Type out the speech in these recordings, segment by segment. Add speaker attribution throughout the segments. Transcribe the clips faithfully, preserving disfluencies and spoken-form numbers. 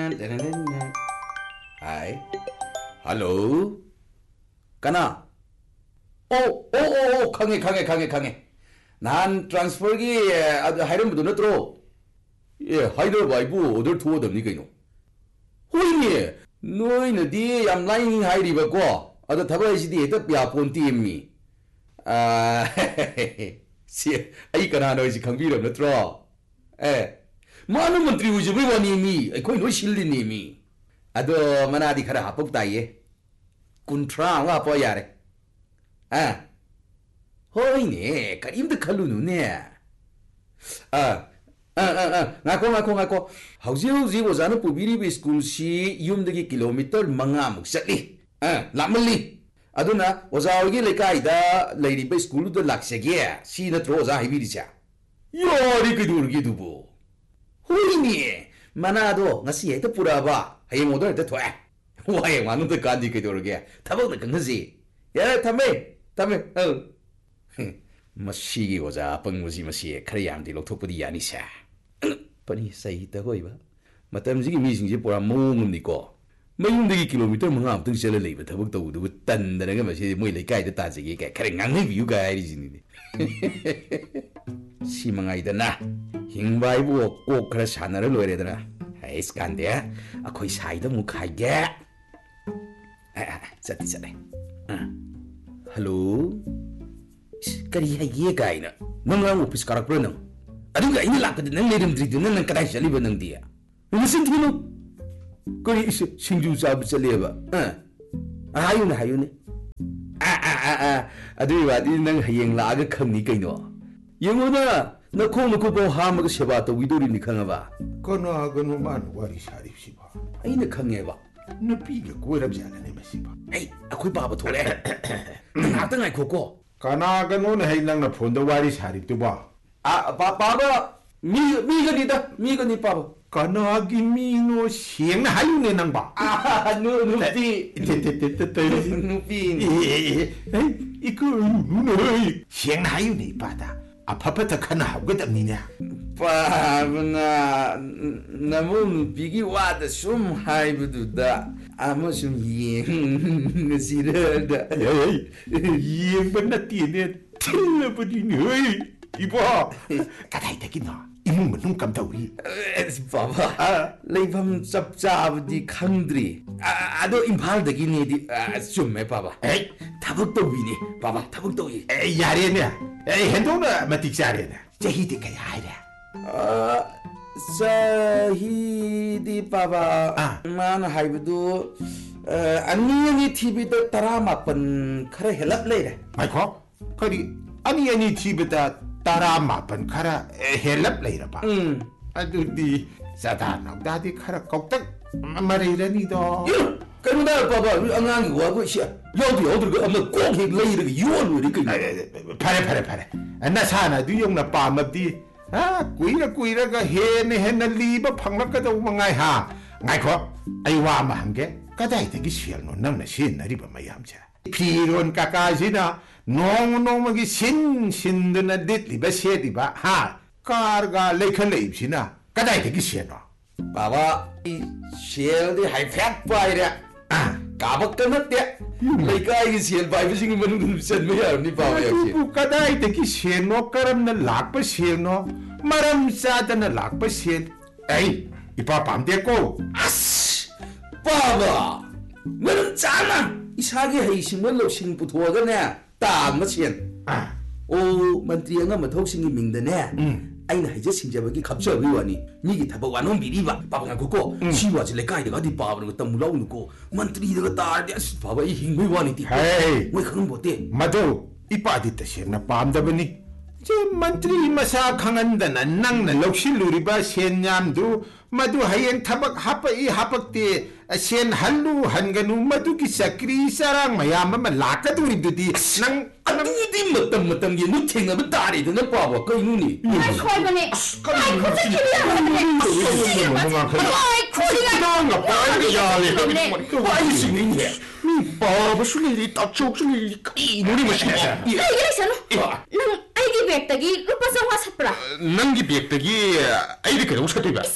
Speaker 1: Hi. Hello. Kana. Oh, oh, oh, oh, 강해, 강해, 강해, 강해. 난 트랜스퍼기 아주 하이런부도 넣더러. 예, 하이더 와이부 어딜 투어답니까 이노. 호이니, 너희는 뒤에 얌라인 하이리바고, 아주 타바이시디 에다 삐아폰 띠엠미. 아, 시, 아이 까나 너희지 강비람 넣더러. 에, 많은 분들이 우즈을 원님이, 거의 너 실리님이. 아도 만아디 카라 합법다예. 군트랑 와봐야래. 아, 호이니, 까림도 칼루누네. 아, 아, 아, 아, ngako, ngako, ngako. Hauzi, hauzi, wazana pubiri school si yumdagi kilometer mangamuk sakli. Ah, lamali. Aduna, wazawagi lekaida lady by school to laksage. Si na troza hibiricha. Yori kidurgi dubu. Hoini, manado, ngasi ito puraba. Hayang odor ito toa. Why, one of the candy kidurgi. Tabak na kangazi. Yeah, tame, tame, oh. Masigi waza pangmusi masi karayam di loktok di yanisa. Pani say tahoy ba? Matam sige missing je pora mong ni ko. Mayung kilometer mga amtong sila liba tabag tawo do tanda na nga masi mo ilay kay ta sige kay karengang ni view kay ri sini. Si mga ida na hingbay bu ko kara sana ra loire da na. Ay skande ako'y sayda mo kaya. Ah, sati sati. Hello? Kari haye kay na. Nang ang office karakter nang. Aduh gak ini lakad nang lerim dri nang nang kadai sali ba nang dia. Nang senti no. Kari singju sab sali ba. Ah. Ayo na hayo ne. Ah ah ah ah. Aduh wa di nang hayeng laga khang ni kay no. Yengo na na ko na ko bo ha mag seba to widori ni khang ba.
Speaker 2: Kono agano man wari sharif si ba.
Speaker 1: Ay na khang ba.
Speaker 2: Na pi ga ko rab jana ne ma si ba.
Speaker 1: Ay akoy baba thole. Nang atang ay ko ko.
Speaker 2: Kana agano na hay nang na phone da wari sharif tu ba.
Speaker 1: 아, 바, 바바, 미, 미건이다, 미건이 바바.
Speaker 2: 까나기 미노 시행 하유네 낭바.
Speaker 1: 아, 누, 누비. 누비.
Speaker 2: 이거, 누노이. 시행 하유네, 바다. 아파파타 카나 하거든요.
Speaker 1: 바바나, 나무 누비기 와다 좀 하이브두다. 아무 좀 이행, 시르다.
Speaker 2: 이행 반나 띠네, 틀려버리네. 이봐, 가다이 되기나 이문 문ung 감다우리.
Speaker 1: 바바, 레이밤 짭짭디 칸드리. 아, 아도 임팔 되기니디 좀 해봐봐. 에이, 타북도위니. 바바, 타북도위.
Speaker 2: 에이, 야래네. 에이, hendo나 마틱 야래네. 자히디 가야 하래.
Speaker 1: 아, 자히디 바바. 아, 만 하이브도 아니 티비도 따라마번 카레 헬랍레이래.
Speaker 2: 마이코, 거기 아니 아니 티비다. 따라마pan kara helap laira pa.
Speaker 1: 음.
Speaker 2: Adudi sadanok dadi kara koktak marayani do.
Speaker 1: Kano na baba ang ang wago siya. Yodi yodi ko ang kok hig laira ko yun wala ka.
Speaker 2: Pare pare pare. Ana sana du yung na pamabdi. Ah, kuira kuira ka hen hen na liba panglak ka daw mga ha. Ngay ko ay wa mahangge. Kaday tagi siya no nang na sin na riba mayam siya. Piron kakasina. Nong nong magi sin sin na dit liba siya diba ha karga lekha leibsina kadai tegi siya no
Speaker 1: baba siya di high fat paira ah kabak ka na te lekha ay siya bai bising manung sen me yar ni baba
Speaker 2: siya kadai tegi siya no karam na lakpa siya no maram sada na lakpa siya ay ipapamde ko
Speaker 1: as baba ngayon sana isagi hay simon lo sing putuwaga na 딱 맞지엔 오 만트리가 마토싱이 민다네 아이나 이제 신자박이 갑자기 와니 니기 타바 와노 미리바 바바가 고고 시와지 레카이가 어디 바바는 거 땀물라고 놓고 만트리가 따르디 바바 이 힘이 와니티
Speaker 2: 헤이
Speaker 1: 왜 그런 거대
Speaker 2: 마도 이빠디다 시나 밤다버니 제 만트리 마사 강한다나 낭나 럭실루리바 시엔냠도 마도 하이엔 타박 하빠 이 하박때 Sen halu hanganu madu ki sakri sarang mayam ma lakaduribdi nang
Speaker 1: adudi matam matam ye nu thenga ba tari de na pawa ko inuni
Speaker 3: ai khoi bane ai khoi se kiri
Speaker 2: ai khoi
Speaker 3: na
Speaker 2: nga pa ga ya le
Speaker 1: ko ai singin ye
Speaker 2: ni pa ba suli ta chok suli i nuri ma shia
Speaker 3: ai ge sano nang ai gi bag tagi rupa sawa sapra
Speaker 2: nang gi bag tagi ai de ka uska tiba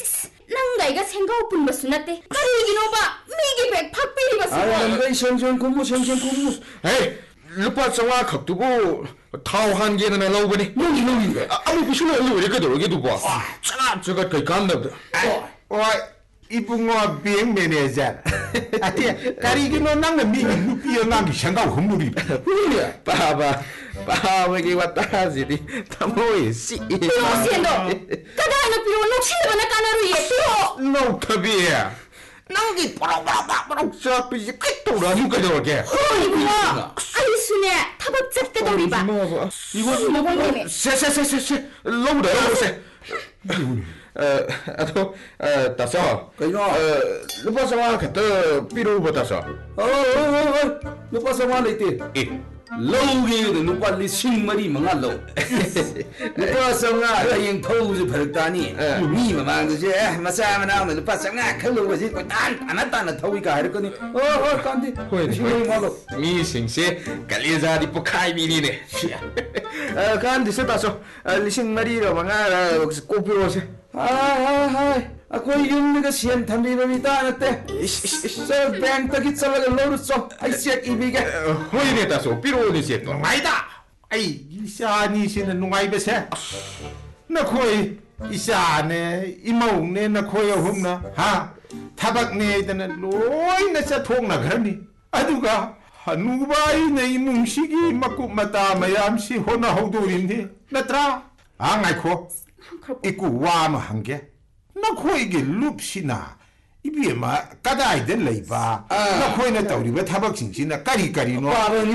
Speaker 3: ꯅꯪꯒ ꯑꯩꯒ ꯁꯦꯡꯒꯥꯎ ꯄꯨꯟꯕꯁꯨ ꯅꯠꯇꯦ ꯀꯔꯤꯒꯤꯅꯣꯕ ꯃꯤꯒꯤ ꯕꯦꯛ ꯐꯛꯄꯤꯔꯤꯕꯁꯤꯕꯣ
Speaker 1: 아이 생생 공부 생생 공부
Speaker 4: 에이, 루파 정화 각두고 타오한 개는 나오버니.
Speaker 1: 여기 여기
Speaker 4: 아무 비슈는 얼른 왜 그러게 두고. 짜, 저거 그 간다다.
Speaker 2: 와 이붕어 비행 매니저 아티 까리기노 낭나 미기 누피어 낭기 생각 흠무리
Speaker 4: 빠바, 빠바게 왔다지리. 타모이 씨.
Speaker 3: Piro siendo Kadano piro nuksinda ba na kanaruye Piro
Speaker 4: No kabia. 낭기 빠라빠라빠라 쫙 비지 끝도라니 그러게.
Speaker 3: 이구나 아이수네 타박 짝대더리바
Speaker 4: 이거
Speaker 3: 뭐보니
Speaker 4: 세세세세세 로브다 로브세. 어, 아또 어, 다서.
Speaker 1: 그이노.
Speaker 4: 어, 루파 정화 그때 삐로버 다서.
Speaker 1: 어어어 누가 상황 레이티
Speaker 4: 이.
Speaker 1: lâu 누가 리싱 머리 망아 로 누가 상황 아잉 토우즈 버렸다니 미 마망지 마사 마나면 누가 상황 칼로지 단 안았다나 토위가 할 거니 어어 깐디
Speaker 4: 호이
Speaker 1: 말로
Speaker 4: 미싱세 갈리자디 포카이미니네. 어, 간디 세다서 리싱 머리로 망아 꼬피로세.
Speaker 1: 아아아 아코이 윤리가 시엔 탐비범이다 안았대 저 뱅떡이 썰라가 로르쏘 아이씨약 이비게
Speaker 4: 호이네 다소 삐로니세 또.
Speaker 2: 아이다 아이 이샤니시는 누가이베세 나코이 이샤네 이마웅네 나코이 홈나 하 타박네에다는 로이나 차통나 그러니 아두가 누바이네 이뭉시기 막고 마다 마얌시 호나 호도린데 나트라 앙아이코 이꾸 와마 한게 나코이게 룹시나 이비에 마 까다이들 레이바 나코이나 따우리바 타박싱시나 까리까리노